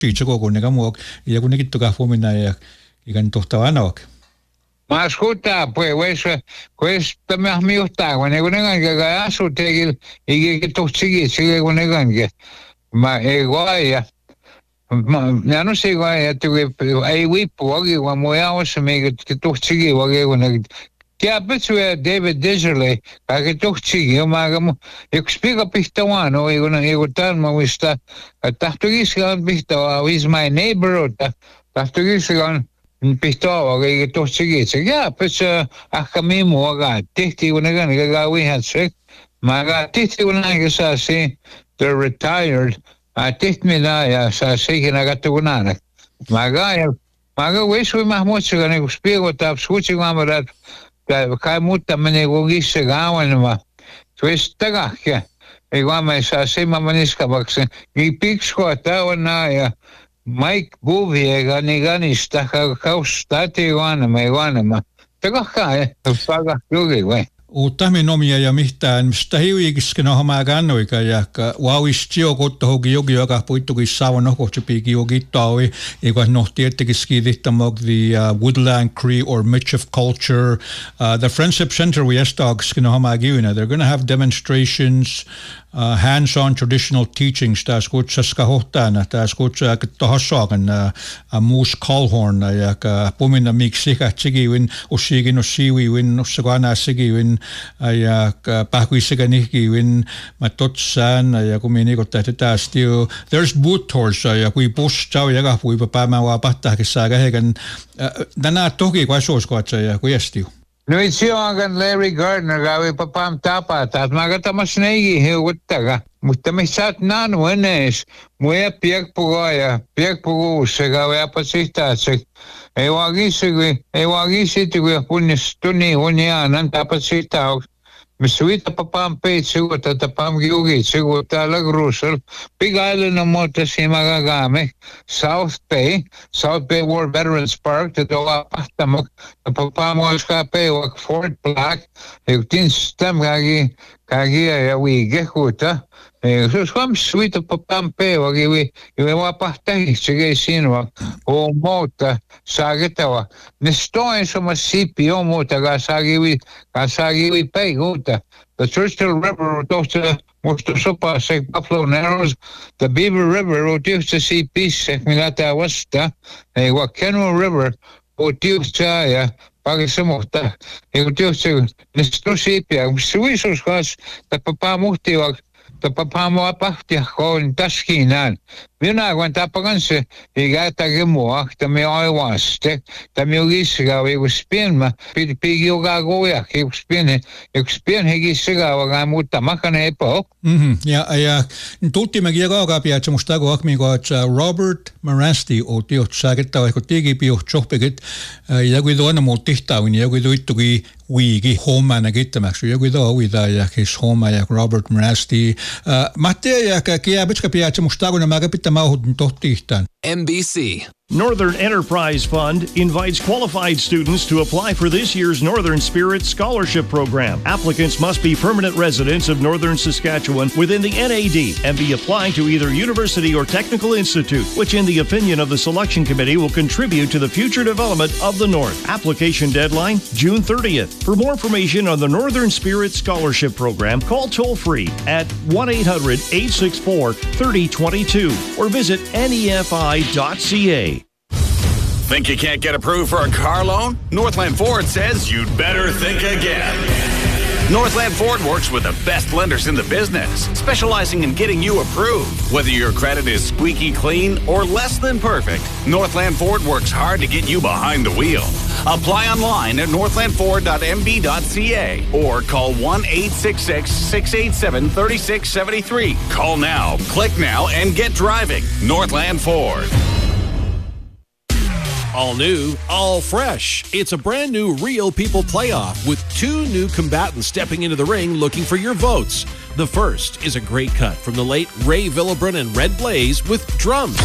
Siitse kogunega muok ja kun nekittu kahvumina ja ikan tohtavanok. Ma ascolta poi questo mi sta quando che asu tegil che tochigi che quando ma e guaia ma non sei guaia tu ai wipo che quando io so me che tochigi quando che abbiamo David Disraeli che tochigi ma io spiego pistawano e io tan ma questa tahtugi sgan pistawa is my neighbor tahtugi sgan pistola che tochigi ja pues a kami mo ga tihti unagan ga we had sick ma ga tihti unagan sa si they're retired a tiht mi da ya sa si na ga tugunanak ma ga wis we mahmud sa ga spiego tap suchi gamara kai mutta mene go gisse gawan ma twist taga ke e gama sa si mamaniska bakse gi piksko ta ona ya Mike Bouvier gani sta kaustati iguana ma tego paga jugi we Uutami nomia ja mihtään mistä hiuikiskin on hamaa kannoika ja wauistio kotta hoki jogi joka puittukin saavan nohkohtsi piiki jogi taui eikä nohti ettekin skiitihtamok the Woodland Cree or Mitchell culture the Friendship Center we estaagiskin on hamaa kivinä they're going to have demonstrations hands-on traditional teachings taas kutsaska hohtaana taas kutsaa tohassaakan muus kalhorn ja puminna miksi sikätsikiwin ussiikin ussiiwiwin ussakaanaasikiwin ja pähkuissakan ihkiwin mä totsaan ja kun minä tähti taas tiu there's boot tours ja kui bus chau ja puipa päämään waa pahtaakin saa kähekan tänä toki kui suoskoatsa ja kui estiu No itse on Larry Gardner gawi papam tapa tat magata masnegi heuttaga mutta me saat nan wenes muja piek pugu se gawi apasista se ei wagisi tu punnis tunni unia nan tapasista me suita papam pe suita tapam giugi suita la grusel Big Island of Montesima South Bay War Veterans Park the doa pastamok papam waskape wak Fort Black tin stem kagi ya wi gehuta so swam suita papam pe wagi wi wapahtai sige sinwa o mota sagetawa nestoin soma CPO mota gasagi wi pe guta the Churchill River dosta most sopa se Buffalo Narrows the Beaver River reduced to see peace milata wasta Wakeno River reduced ya pagisamota reduced nesto sipia suisos gas the papa muhti the papa mo apahtia kon taskinan mina aguanta paganse igata gemo ta me aiwaste ta me ugisiga we spinma pigi ugago ya spin hegisiga waga mutta makane epo ja tultimmekin joka piatsa musta ko akmigo Robert Marasti o tiot saaketta ehkä tigipi johpekit ja kui tuona muut tihtauin ja kui tuittuki wiigi hommana kittämäksi ja kui tuo uida ja kis homma ja Robert Marasti Mattia ja kiabitska piatsa musta ko nämä pitää mauhutun tohtihtaan NBC. Northern Enterprise Fund invites qualified students to apply for this year's Northern Spirit Scholarship Program. Applicants must be permanent residents of Northern Saskatchewan within the NAD and be applying to either university or technical institute, which in the opinion of the selection committee will contribute to the future development of the North. Application deadline, June 30th. For more information on the Northern Spirit Scholarship Program, call toll-free at 1-800-864-3022 or visit nefi.ca. Think you can't get approved for a car loan? Northland Ford says you'd better think again. Northland Ford works with the best lenders in the business, specializing in getting you approved. Whether your credit is squeaky clean or less than perfect, Northland Ford works hard to get you behind the wheel. Apply online at northlandford.mb.ca or call 1-866-687-3673. Call now, click now, and get driving. Northland Ford. All new, all fresh. It's a brand new Real People playoff with two new combatants stepping into the ring looking for your votes. The first is a great cut from the late Ray Villebrun and Red Blaze with drums.